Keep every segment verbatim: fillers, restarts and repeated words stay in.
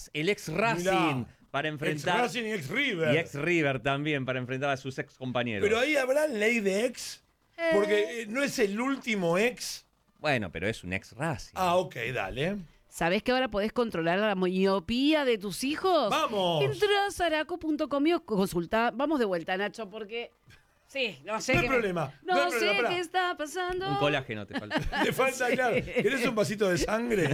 más el ex Racing Mirá, para enfrentar. Ex Racing y ex River. Y ex River también para enfrentar a sus ex compañeros. Pero ahí habrá ley de ex. Porque eh, no es el último ex. Bueno, pero es un ex Racing. Ah, ok, dale. ¿Sabés que ahora podés controlar la miopía de tus hijos? ¡Vamos! Entrá a Saraco punto com y consultá. Vamos de vuelta, Nacho, porque... Sí, no sé No hay qué... problema, No, no hay sé problema, pará. qué está pasando. Un colágeno te falta. Te falta, Sí. claro. ¿Querés un vasito de sangre?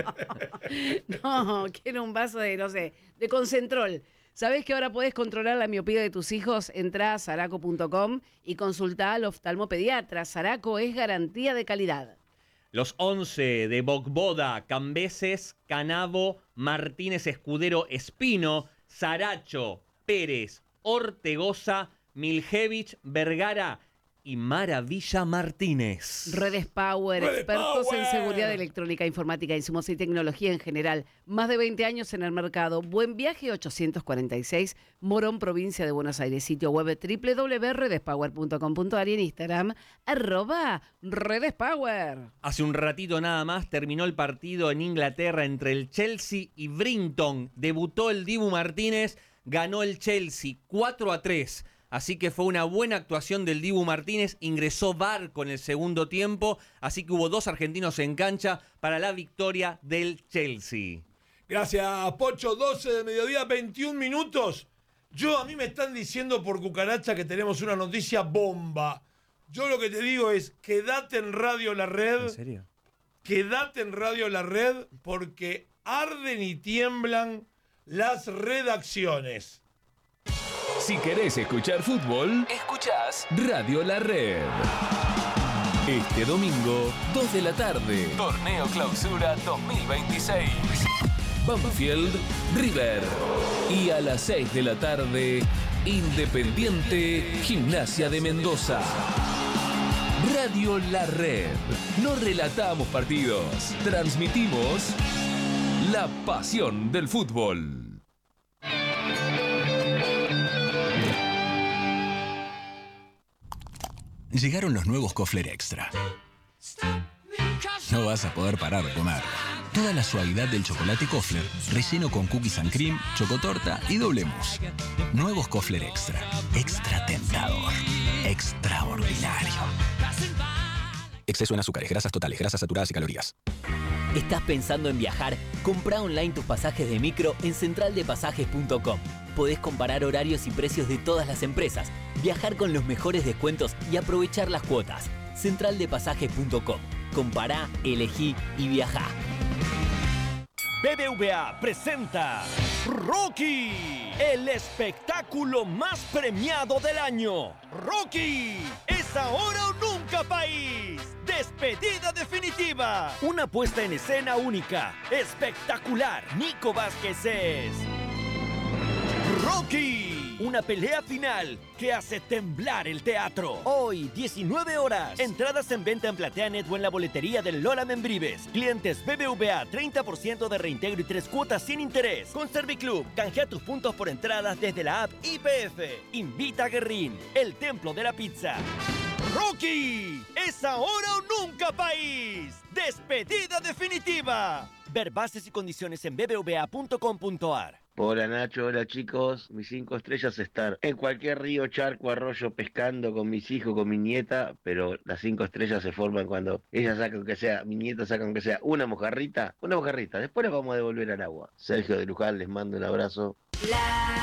No, quiero un vaso de, no sé, de Concentrol. ¿Sabés que ahora podés controlar la miopía de tus hijos? Entrá a Saraco punto com y consultá al oftalmopediatra. Saraco es garantía de calidad. Los once de Bogboda, Cambeses, Canavo, Martínez Escudero, Espino, Saracho, Pérez, Ortegoza, Miljevich, Vergara y Maravilla Martínez. Redes Power, Redes expertos Power. en seguridad electrónica, informática, insumos y tecnología en general. Más de veinte años en el mercado. Buen Viaje ochocientos cuarenta y seis, Morón, provincia de Buenos Aires. Sitio web doble u doble u doble u punto redes power punto com punto a r y en Instagram, arroba Redes Power. Hace un ratito nada más terminó el partido en Inglaterra entre el Chelsea y Brinton. Debutó el Dibu Martínez, ganó el Chelsea cuatro a tres. Así que fue una buena actuación del Dibu Martínez, ingresó Barco en el segundo tiempo, así que hubo dos argentinos en cancha para la victoria del Chelsea. Gracias, Pocho. doce de mediodía, veintiún minutos. Yo, a mí me están diciendo por cucaracha que tenemos una noticia bomba. Yo lo que te digo es, quédate en Radio La Red. ¿En serio? Quédate en Radio La Red porque arden y tiemblan las redacciones. Si querés escuchar fútbol, escuchás Radio La Red. Este domingo, dos de la tarde. Torneo Clausura dos mil veintiséis. Banfield, River. Y a las seis de la tarde, Independiente, Gimnasia de Mendoza. Radio La Red. No relatamos partidos, transmitimos la pasión del fútbol. Llegaron los nuevos Kofler Extra. No vas a poder parar de comer. Toda la suavidad del chocolate Kofler, relleno con cookies and cream, chocotorta y doble mousse. Nuevos Kofler Extra. Extra tentador. Extraordinario. Exceso en azúcares, grasas totales, grasas saturadas y calorías. ¿Estás pensando en viajar? Comprá online tus pasajes de micro en central de pasajes punto com. Podés comparar horarios y precios de todas las empresas, viajar con los mejores descuentos y aprovechar las cuotas. central de pasajes punto com. Compará, elegí y viajá. B B V A presenta Rocky, el espectáculo más premiado del año. Rocky, es ahora o nunca, país. Despedida definitiva. Una puesta en escena única, espectacular. Nico Vázquez es Rocky, una pelea final que hace temblar el teatro. Hoy, diecinueve horas. Entradas en venta en PlateaNet o en la boletería del Lola Membrives. Clientes B B V A, treinta por ciento de reintegro y tres cuotas sin interés. Con Serviclub, canjea tus puntos por entradas desde la app I P F. Invita a Guerrín, el templo de la pizza. Rocky, es ahora o nunca, país. Despedida definitiva. Ver bases y condiciones en b b v a punto com punto a r. Hola Nacho, hola chicos, mis cinco estrellas están en cualquier río, charco, arroyo, pescando con mis hijos, con mi nieta, pero las cinco estrellas se forman cuando ella saca aunque sea, mi nieta saca aunque sea una mojarrita, una mojarrita, después las vamos a devolver al agua. Sergio de Luján, les mando un abrazo. La